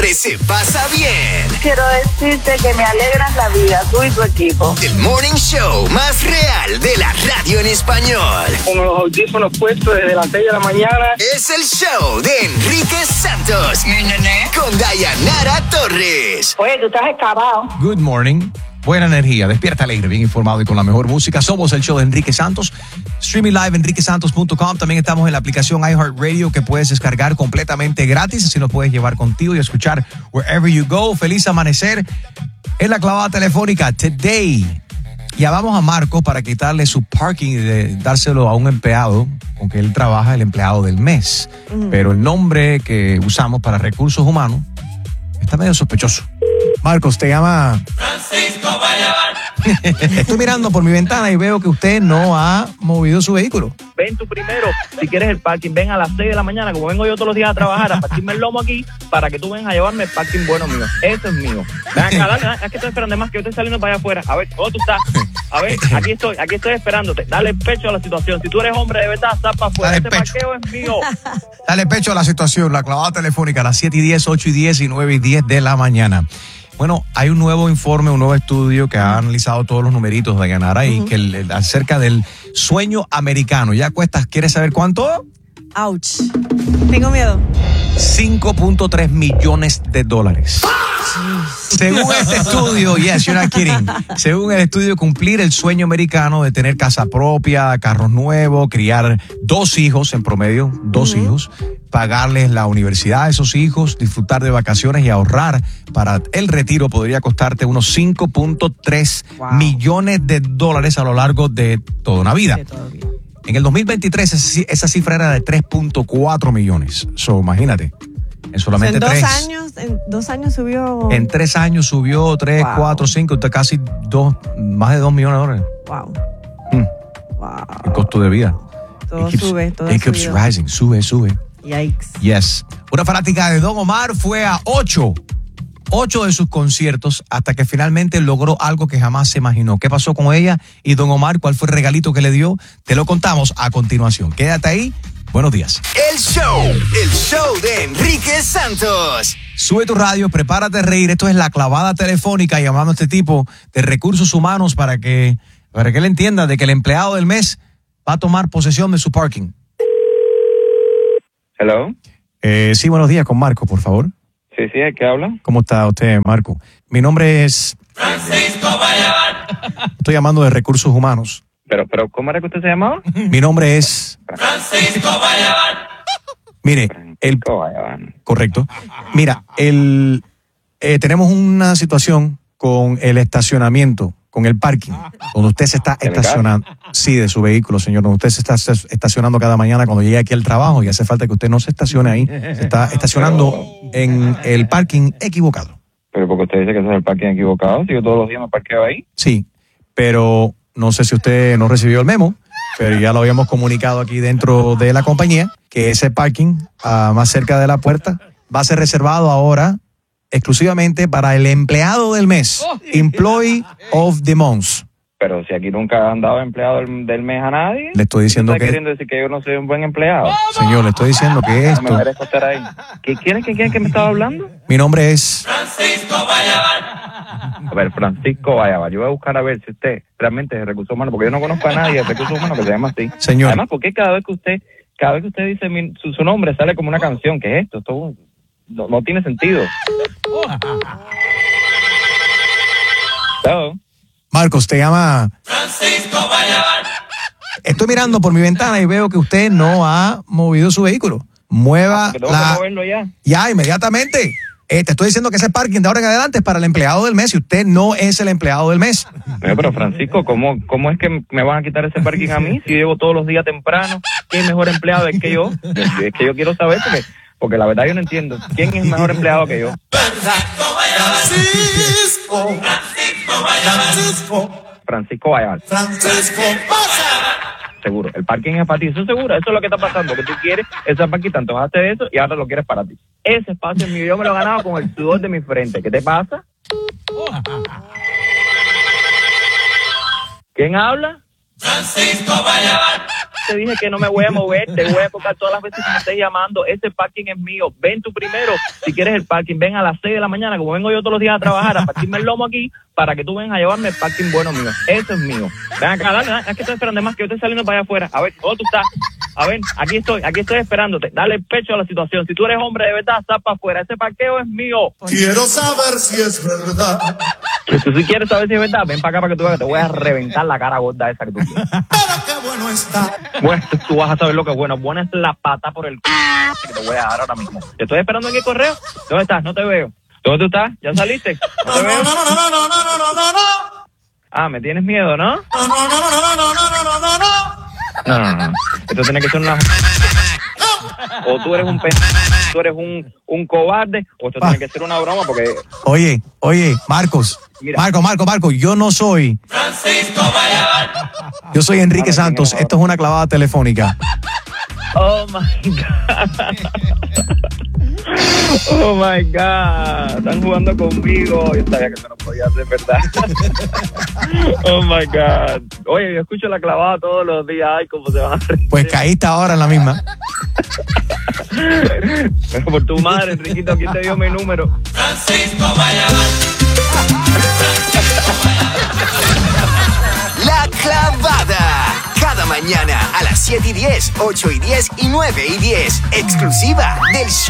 Se pasa bien. Quiero decirte que me alegran la vida, tú y tu equipo. El morning show más real de la radio en español. Con los audífonos puestos desde las 6 de la mañana. Es el show de Enrique Santos. Con Dayanara Torres. Oye, tú estás excavado. Good morning. Buena energía, despierta alegre, bien informado y con la mejor música. Somos el show de Enrique Santos. Streaming live enriquesantos.com. También estamos en la aplicación iHeartRadio que puedes descargar completamente gratis. Así lo puedes llevar contigo y escuchar wherever you go. Feliz amanecer en la clavada telefónica today. Llamamos a Marco para quitarle su parking y dárselo a un empleado con que él trabaja, el empleado del mes. Pero el nombre que usamos para recursos humanos está medio sospechoso. Marcos, te llama Francisco Bayamán. Estoy mirando por mi ventana y veo que usted no ha movido su vehículo. Ven tú primero, si quieres el parking, ven a las 6 de la mañana, como vengo yo todos los días a trabajar, a partirme el lomo aquí, para que tú vengas a llevarme el parking bueno mío. Ese es mío. Ven acá, dale, es que estoy esperando, más que yo estoy saliendo para allá afuera. A ver, ¿cómo tú estás? A ver, aquí estoy esperándote. Dale pecho a la situación. Si tú eres hombre de verdad, sal para afuera. Este parqueo es mío. Dale pecho a la situación. La clavada telefónica a las 7:10, 8:10 y 9:10 de la mañana. Bueno, hay un nuevo informe, un nuevo estudio que ha analizado todos los numeritos de Dayanara y que acerca del sueño americano. ¿Ya cuesta? ¿Quieres saber cuánto? Ouch. Tengo miedo. $5.3 millones. Según este estudio, yes, you're not kidding. Según el estudio, cumplir el sueño americano de tener casa propia, carros nuevos, criar 2 hijos en promedio, 2 hijos, pagarles la universidad a esos hijos, disfrutar de vacaciones y ahorrar para el retiro podría costarte unos $5.3 millones a lo largo de toda una vida. En el 2023 esa cifra era de 3.4 millones. So, imagínate. En solamente en 2 años subió. En 3 años subió 3, 4, 5, casi más de $2 millones. Wow. Wow. El costo de vida. Todo sube, todo it keeps rising, sube. Yikes. Yes. Una fanática de Don Omar fue a 8 de sus conciertos hasta que finalmente logró algo que jamás se imaginó. ¿Qué pasó con ella y Don Omar? ¿Cuál fue el regalito que le dio? Te lo contamos a continuación. Quédate ahí. Buenos días. El show de Enrique Santos. Sube tu radio, prepárate a reír. Esto es la clavada telefónica llamando a este tipo de recursos humanos para que él entienda de que el empleado del mes va a tomar posesión de su parking. Hello. Sí, buenos días, con Marco, por favor. Sí, ¿de qué habla? ¿Cómo está usted, Marco? Mi nombre es Francisco Bayamán. Estoy llamando de recursos humanos. Pero, ¿cómo era que usted se llamaba? Mi nombre es Francisco Bayamán. Mire, Francisco Bayamán. Correcto. Mira, tenemos una situación con el estacionamiento, con el parking, donde usted se está estacionando. Sí, de su vehículo, señor. Donde usted se está estacionando cada mañana cuando llegue aquí al trabajo y hace falta que usted no se estacione ahí. Se está estacionando en el parking equivocado. ¿Pero porque usted dice que ese es el parking equivocado? Si yo todos los días me parqueo ahí. Sí, pero no sé si usted no recibió el memo, pero ya lo habíamos comunicado aquí dentro de la compañía, que ese parking más cerca de la puerta va a ser reservado ahora exclusivamente para el empleado del mes, Employee of the Month. Pero si aquí nunca han dado empleado del mes a nadie. Le estoy diciendo ¿Está queriendo decir que yo no soy un buen empleado? Señor, le estoy diciendo que esto... No me merezco estar ahí. ¿Quién es que me estaba hablando? Mi nombre es Francisco Bayamán. A ver, Francisco Bayamán. Yo voy a buscar a ver si usted realmente es de recursos humanos, porque yo no conozco a nadie de recursos humanos que se llama así. Señor. Además, porque cada vez que usted dice su nombre sale como una canción. ¿Qué es esto? Esto no tiene sentido. Hello. Marcos, te llama Francisco Bayamán. Estoy mirando por mi ventana y veo que usted no ha movido su vehículo. Mueva tengo que moverlo ya. Ya, inmediatamente. Te estoy diciendo que ese parking de ahora en adelante es para el empleado del mes y usted no es el empleado del mes. Pero Francisco, ¿cómo es que me van a quitar ese parking a mí? Si yo llevo todos los días temprano, ¿quién es mejor empleado es que yo? Es que yo quiero saber porque la verdad yo no entiendo. ¿Quién es mejor empleado que yo? Francisco Bayamán. Seguro, el parking es para ti, eso seguro, eso es lo que está pasando, que tú quieres ese parking, tanto bajaste de eso y ahora lo quieres para ti. Ese espacio es mío, yo me lo he ganado con el sudor de mi frente. ¿Qué te pasa? ¿Quién habla? Francisco Bayamán. te dije que no me voy a mover, te voy a tocar todas las veces que me estés llamando. Ese parking es mío. Ven tú primero, si quieres el parking. Ven a las 6 de la mañana, como vengo yo todos los días a trabajar, a partirme el lomo aquí, para que tú vengas a llevarme el parking bueno mío. Ese es mío. Ven acá, dale, es que estoy esperando más que yo estoy saliendo para allá afuera. A ver, ¿cómo tú estás? A ver, aquí estoy esperándote. Dale el pecho a la situación. Si tú eres hombre de verdad, sal para afuera. Ese parqueo es mío. Quiero saber si es verdad. Si tú sí quieres saber si es verdad, ven para acá para que tú veas que te voy a reventar la cara gorda esa que tú tienes. Pero qué bueno está. Bueno, tú vas a saber lo que es bueno. Buena es la pata por el que te voy a dar ahora mismo. Te estoy esperando en el correo. ¿Dónde estás? No te veo. ¿Dónde tú estás? ¿Ya saliste? ¿No te veo? No. Ah, ¿me tienes miedo, no? No. Esto tiene que ser una... O tú eres tú eres un cobarde, o esto tiene que ser una broma porque... Oye, Marcos. Mira. Marcos, yo no soy... Francisco Bayabal. Yo soy Enrique Santos. Esto es una clavada telefónica. Oh my God. Oh my God. Están jugando conmigo. Yo sabía que eso no podía ser verdad. Oh my God. Oye, yo escucho la clavada todos los días. Ay, cómo se van a reír. Pues caíste ahora en la misma. Pero por tu madre, Enriquito, ¿quién te dio mi número? Francisco Bayabal. La Clavada. Cada mañana a las 7:10, 8:10 y 9:10. Exclusiva del show.